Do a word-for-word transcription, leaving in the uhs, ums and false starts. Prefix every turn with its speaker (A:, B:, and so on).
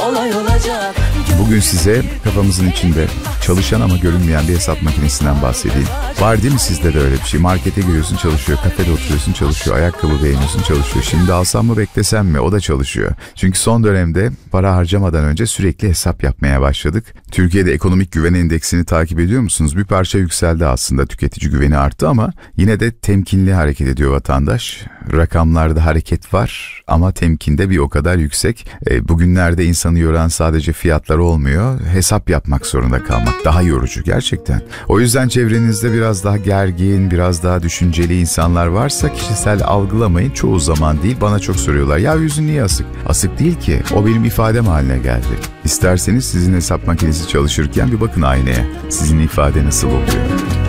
A: olay olacak.
B: Bugün size kafamızın içinde çalışan ama görünmeyen bir hesap makinesinden bahsedeyim. Var değil mi sizde de öyle bir şey? Markete giriyorsun çalışıyor, kafede oturuyorsun çalışıyor, ayakkabı beğeniyorsun çalışıyor. Şimdi alsam mı beklesem mi? O da çalışıyor. Çünkü son dönemde para harcamadan önce sürekli hesap yapmaya başladık. Türkiye'de ekonomik güven endeksini takip ediyor musunuz? Bir parça yükseldi aslında, tüketici güveni arttı ama yine de temkinli hareket ediyor vatandaş. Rakamlarda hareket var ama temkinde bir o kadar yüksek. E, bugünlerde insanı yoran sadece fiyatlar olmuyor, hesap yapmak zorunda kalmak daha yorucu gerçekten. O yüzden çevrenizde biraz daha gergin, biraz daha düşünceli insanlar varsa kişisel algılamayın. Çoğu zaman değil, bana çok soruyorlar. Ya yüzün niye asık? Asık değil ki, o benim ifadem haline geldi. İsterseniz sizin hesap makinesi çalışırken bir bakın aynaya. Sizin ifade nasıl oluyor?